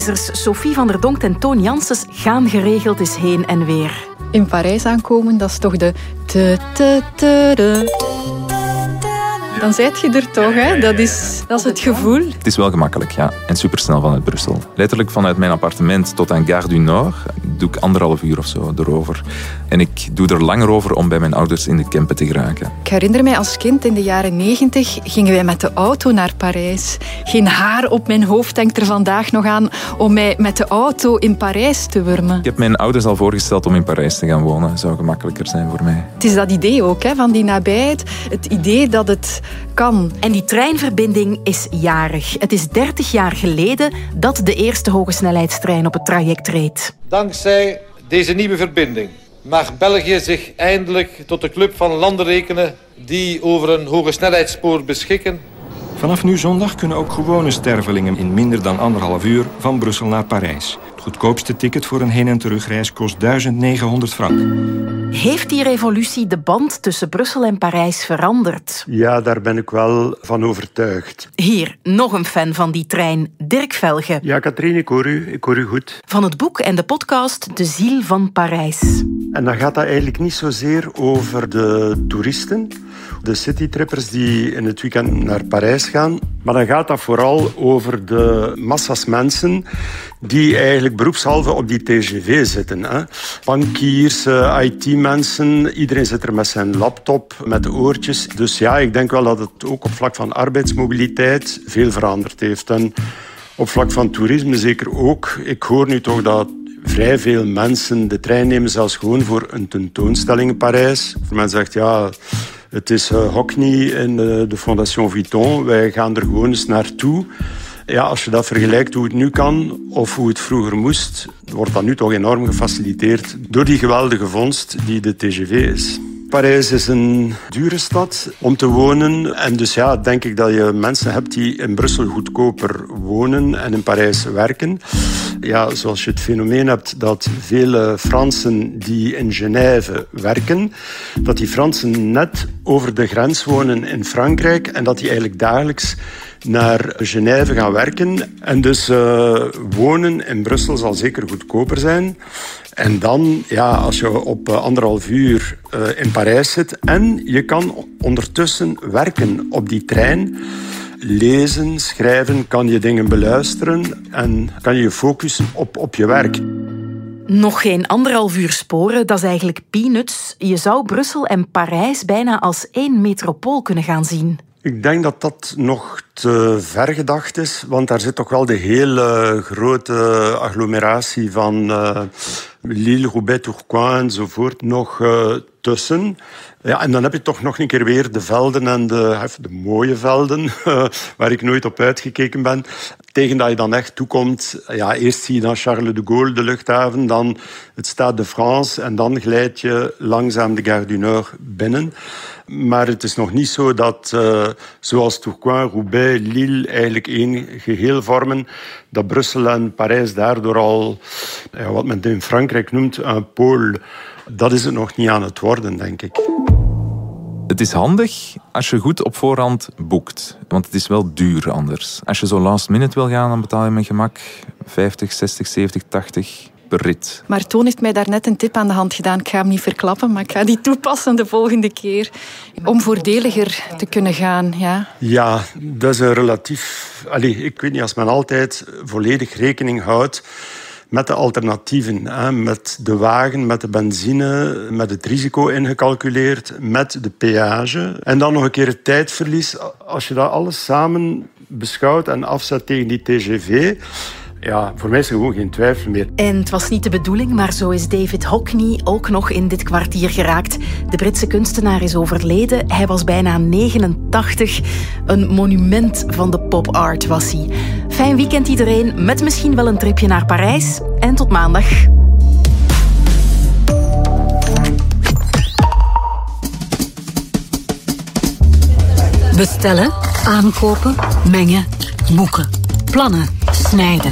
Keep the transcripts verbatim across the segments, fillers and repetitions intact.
Parijzers Sophie van der Donk en Toon Janssens gaan geregeld eens heen en weer. In Parijs aankomen, dat is toch de... Te, te, te, te. Dan zijt je er toch, hè? Dat is, dat is het gevoel. Het is wel gemakkelijk, ja. En supersnel vanuit Brussel. Letterlijk vanuit mijn appartement tot aan Gare du Nord doe ik anderhalf uur of zo erover. En ik doe er langer over om bij mijn ouders in de Kempen te geraken. Ik herinner mij als kind in de jaren negentig gingen wij met de auto naar Parijs. Geen haar op mijn hoofd denkt er vandaag nog aan om mij met de auto in Parijs te wurmen. Ik heb mijn ouders al voorgesteld om in Parijs te gaan wonen. Dat zou gemakkelijker zijn voor mij. Het is dat idee ook, hè, van die nabijheid. Het idee dat het kan. En die treinverbinding is jarig. Het is dertig jaar geleden dat de eerste hogesnelheidstrein op het traject reed. Dankzij deze nieuwe verbinding mag België zich eindelijk tot de club van landen rekenen die over een hogesnelheidsspoor beschikken. Vanaf nu zondag kunnen ook gewone stervelingen in minder dan anderhalf uur van Brussel naar Parijs. Het goedkoopste ticket voor een heen- en terugreis kost duizend negenhonderd frank. Heeft die revolutie de band tussen Brussel en Parijs veranderd? Ja, daar ben ik wel van overtuigd. Hier, nog een fan van die trein, Dirk Velge. Ja, Katrien, ik hoor u. Ik hoor u goed. Van het boek en de podcast De Ziel van Parijs. En dan gaat dat eigenlijk niet zozeer over de toeristen, de citytrippers die in het weekend naar Parijs gaan. Maar dan gaat dat vooral over de massa's mensen die eigenlijk beroepshalve op die T G V zitten. Hè. Bankiers, I T-mensen, iedereen zit er met zijn laptop, met de oortjes. Dus ja, ik denk wel dat het ook op vlak van arbeidsmobiliteit veel veranderd heeft. En op vlak van toerisme zeker ook. Ik hoor nu toch dat vrij veel mensen de trein nemen, zelfs gewoon voor een tentoonstelling in Parijs. Men zegt, ja, het is uh, Hockney in uh, de Fondation Vuitton. Wij gaan er gewoon eens naartoe. Ja, als je dat vergelijkt hoe het nu kan of hoe het vroeger moest, wordt dat nu toch enorm gefaciliteerd door die geweldige vondst die de T G V is. Parijs is een dure stad om te wonen. En dus ja, denk ik dat je mensen hebt die in Brussel goedkoper wonen en in Parijs werken. Ja, zoals je het fenomeen hebt dat vele Fransen die in Genève werken, dat die Fransen net over de grens wonen in Frankrijk en dat die eigenlijk dagelijks naar Genève gaan werken. En dus uh, wonen in Brussel zal zeker goedkoper zijn. En dan, ja, als je op uh, anderhalf uur uh, in Parijs zit en je kan ondertussen werken op die trein, lezen, schrijven, kan je dingen beluisteren en kan je je focussen op, op je werk. Nog geen anderhalf uur sporen, dat is eigenlijk peanuts. Je zou Brussel en Parijs bijna als één metropool kunnen gaan zien. Ik denk dat dat nog te ver gedacht is, want daar zit toch wel de hele grote agglomeratie van uh, Lille, Roubaix, Tourcoing enzovoort nog uh, tussen. Ja, en dan heb je toch nog een keer weer de velden en de, de mooie velden, uh, waar ik nooit op uitgekeken ben. Tegen dat je dan echt toekomt, ja, eerst zie je dan Charles de Gaulle, de luchthaven, dan het Stade de France en dan glijd je langzaam de Gare du Nord binnen. Maar het is nog niet zo dat, uh, zoals Tourcoing, Roubaix, Lille eigenlijk één geheel vormen, dat Brussel en Parijs daardoor al, ja, wat men in Frankrijk noemt, een pôle. Dat is het nog niet aan het worden, denk ik. Het is handig als je goed op voorhand boekt. Want het is wel duur anders. Als je zo last minute wil gaan, dan betaal je met gemak vijftig, zestig, zeventig, tachtig per rit. Maar Toon heeft mij daarnet een tip aan de hand gedaan. Ik ga hem niet verklappen, maar ik ga die toepassen de volgende keer. Om voordeliger te kunnen gaan, ja. Ja, dat is een relatief... Allee, ik weet niet, als men altijd volledig rekening houdt met de alternatieven, hè, met de wagen, met de benzine, met het risico ingecalculeerd, met de peage. En dan nog een keer het tijdverlies. Als je dat alles samen beschouwt en afzet tegen die T G V, ja, voor mij is er gewoon geen twijfel meer. En het was niet de bedoeling, maar zo is David Hockney ook nog in dit kwartier geraakt. De Britse kunstenaar is overleden. Hij was bijna negenentachtig. Een monument van de pop-art was hij. Fijn weekend iedereen, met misschien wel een tripje naar Parijs. En tot maandag. Bestellen, aankopen, mengen, boeken, plannen, snijden.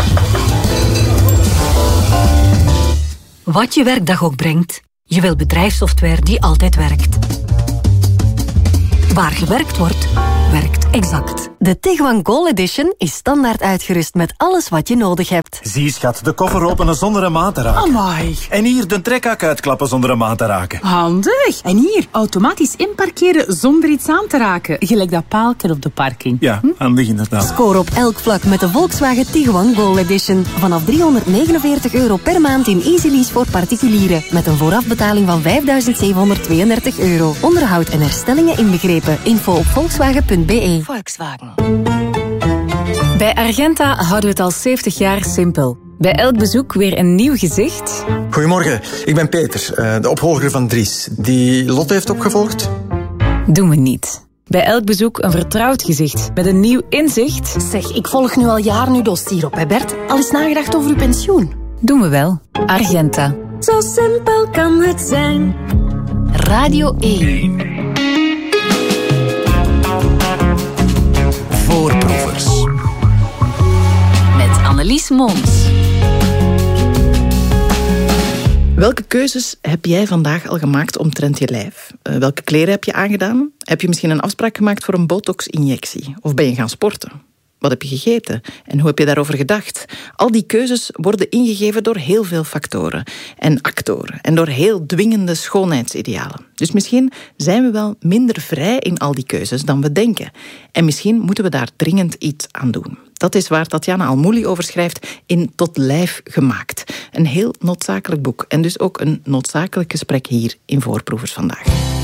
Wat je werkdag ook brengt, je wil bedrijfssoftware die altijd werkt. Waar gewerkt wordt, werkt exact. De Tiguan Gold Edition is standaard uitgerust met alles wat je nodig hebt. Zie schat, de koffer openen zonder een maat te raken. Amai. En hier de trekhak uitklappen zonder een maat te raken. Handig. En hier, automatisch inparkeren zonder iets aan te raken. Gelijk dat paaltje op de parking. Ja, hm? handig inderdaad. Score op elk vlak met de Volkswagen Tiguan Gold Edition. Vanaf driehonderdnegenenveertig euro per maand in Easy Lease voor particulieren. Met een voorafbetaling van vijfduizend zevenhonderdtweeëndertig euro. Onderhoud en herstellingen inbegrepen. Info op volkswagen punt b e. Volkswagen. Bij Argenta houden we het al zeventig jaar simpel. Bij elk bezoek weer een nieuw gezicht. Goedemorgen, ik ben Peter, de opvolger van Dries. Die Lotte heeft opgevolgd? Doen we niet. Bij elk bezoek een vertrouwd gezicht met een nieuw inzicht. Zeg, ik volg nu al jaren uw dossier op, hè Bert? Al eens nagedacht over uw pensioen? Doen we wel. Argenta. Zo simpel kan het zijn. Radio één. Voorproevers. Met Annelies Mons. Welke keuzes heb jij vandaag al gemaakt omtrent je lijf? Uh, welke kleren heb je aangedaan? Heb je misschien een afspraak gemaakt voor een botox-injectie? Of ben je gaan sporten? Wat heb je gegeten? En hoe heb je daarover gedacht? Al die keuzes worden ingegeven door heel veel factoren en actoren en door heel dwingende schoonheidsidealen. Dus misschien zijn we wel minder vrij in al die keuzes dan we denken. En misschien moeten we daar dringend iets aan doen. Dat is waar Tatjana Almouli over schrijft in Tot Lijf Gemaakt. Een heel noodzakelijk boek en dus ook een noodzakelijk gesprek hier in Voorproevers vandaag.